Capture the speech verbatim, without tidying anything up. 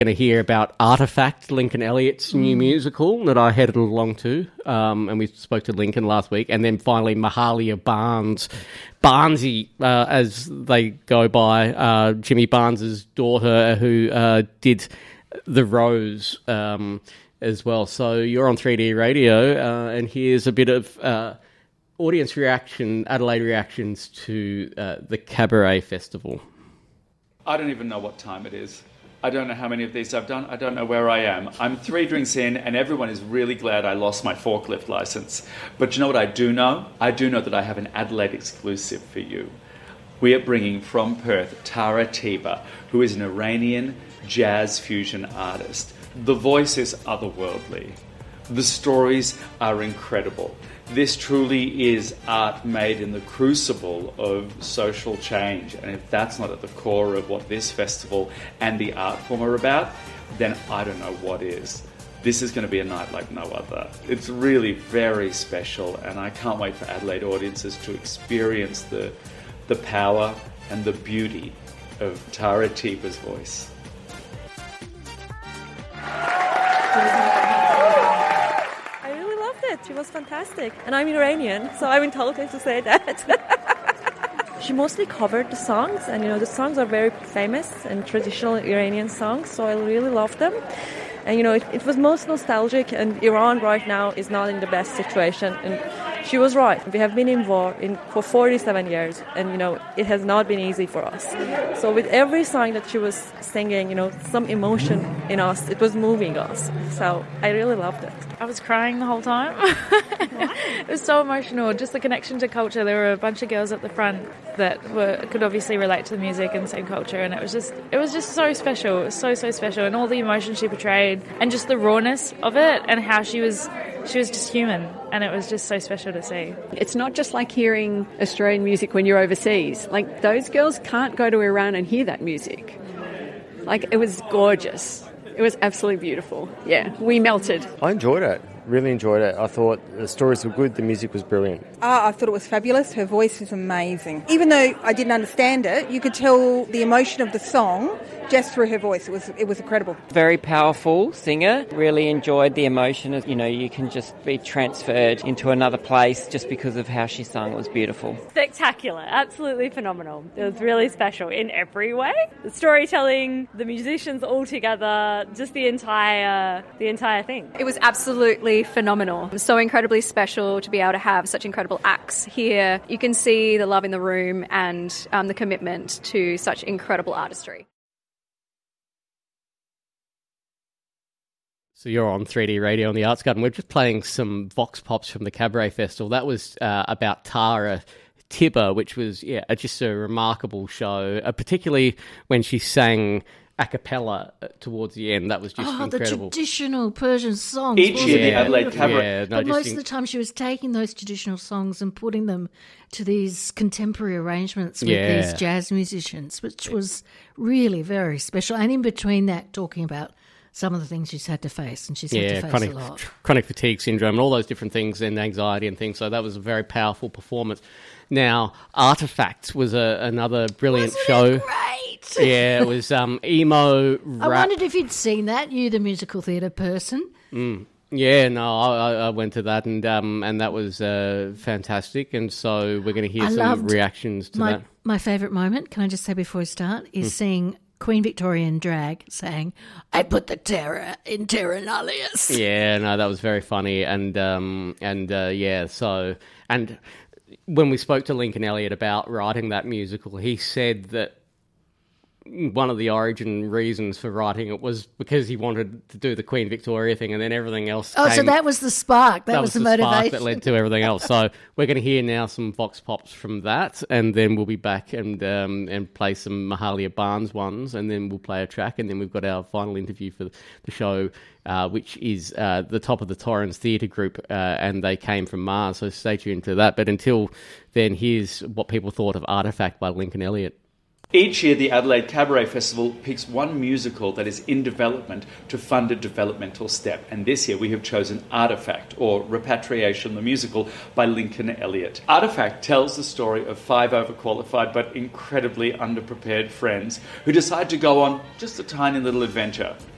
Going to hear about Artifact, Lincoln Elliott's new Mm. musical that I headed along to, um, and we spoke to Lincoln last week, and then finally Mahalia Barnes, Barnesy, uh, as they go by, uh, Jimmy Barnes's daughter, who uh, did The Rose um, as well. So you're on three D Radio, uh, and here's a bit of uh, audience reaction, Adelaide reactions to uh, the Cabaret Festival. I don't even know what time it is. I don't know how many of these I've done. I don't know where I am. I'm three drinks in and everyone is really glad I lost my forklift license. But you know what I do know? I do know that I have an Adelaide exclusive for you. We are bringing from Perth Tara Tiba, who is an Iranian jazz fusion artist. The voice is otherworldly. The stories are incredible. This truly is art made in the crucible of social change. And if that's not at the core of what this festival and the art form are about, then I don't know what is. This is going to be a night like no other. It's really very special, and I can't wait for Adelaide audiences to experience the, the power and the beauty of Tara Tiba's voice. She was fantastic. And I'm Iranian, so I'm entitled to say that. She mostly covered the songs, and you know, the songs are very famous and traditional Iranian songs, so I really love them. And you know, it, it was most nostalgic, and Iran right now is not in the best situation. And she was right. We have been in war in, for forty-seven years, and you know, it has not been easy for us. So with every song that she was singing, you know, some emotion in us, it was moving us. So I really loved it. I was crying the whole time. It was so emotional. Just the connection to culture. There were a bunch of girls at the front that were could obviously relate to the music and same culture, and it was just it was just so special. It was so so special, and all the emotion she portrayed, and just the rawness of it, and how she was she was just human, and it was just so special to see. It's not just like hearing Australian music when you're overseas. Like, those girls can't go to Iran and hear that music. Like, it was gorgeous. It was absolutely beautiful. Yeah, we melted. I enjoyed it. Really enjoyed it. I thought the stories were good, the music was brilliant. Ah, I thought it was fabulous. Her voice is amazing. Even though I didn't understand it, you could tell the emotion of the song just through her voice. It was it was incredible. Very powerful singer. Really enjoyed the emotion of, you know, you can just be transferred into another place just because of how she sung. It was beautiful. Spectacular. Absolutely phenomenal. It was really special in every way. The storytelling, the musicians all together, just the entire the entire thing. It was absolutely phenomenal. It was so incredibly special to be able to have such incredible acts here. You can see the love in the room and um, the commitment to such incredible artistry. So you're on three D Radio on the Arts Garden. We're just playing some Vox Pops from the Cabaret Festival. That was uh, about Tara Tiba, which was yeah just a remarkable show, uh, particularly when she sang a cappella towards the end. That was just oh, incredible. The traditional Persian songs. Each year, the Adelaide Cabaret. Yeah, no, but most in- of the time she was taking those traditional songs and putting them to these contemporary arrangements with yeah. these jazz musicians, which was really very special. And in between that, talking about some of the things she's had to face, and she's yeah, had to face chronic, a lot. chronic fatigue syndrome and all those different things, and anxiety and things. So that was a very powerful performance. Now, Artifact was a, another brilliant Wasn't show. It great? Yeah, it was um, emo rap. I wondered if you'd seen that, you, the musical theatre person. Mm. Yeah, no, I, I went to that, and um, and that was uh, fantastic. And so we're going to hear I some loved reactions to my, that. My favourite moment, can I just say before we start, is Mm. seeing Queen Victoria in drag saying, "I put the terror in terra nullius." Yeah, no, that was very funny, and um, and uh, yeah, so and when we spoke to Lincoln Elliott about writing that musical, he said that one of the origin reasons for writing it was because he wanted to do the Queen Victoria thing, and then everything else. Oh, came, so that was the spark. That, that was, was the, the motivation spark that led to everything else. So we're going to hear now some Vox Pops from that, and then we'll be back and um, and play some Mahalia Barnes ones, and then we'll play a track, and then we've got our final interview for the show, uh, which is uh, the Top of the Torrens Theatre Group, uh, and they came from Mars. So stay tuned to that. But until then, here's what people thought of Artifact by Lincoln Elliott. Each year, the Adelaide Cabaret Festival picks one musical that is in development to fund a developmental step. And this year, we have chosen Artifact, or Repatriation, the musical, by Lincoln Elliott. Artifact tells the story of five overqualified but incredibly underprepared friends who decide to go on just a tiny little adventure.